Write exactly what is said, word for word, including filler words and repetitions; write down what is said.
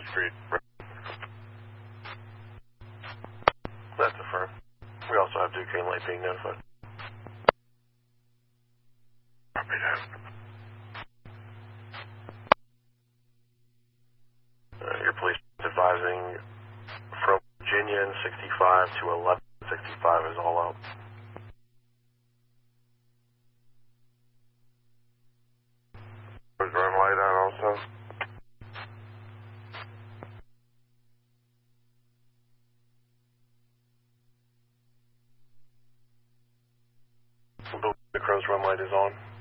Street. That's affirmed. We also have Duquesne Light being notified. Copy that. Uh, your police advising from Virginia and sixty-five to eleven sixty-five is all out. Was run light on also? The Crow's run light is on.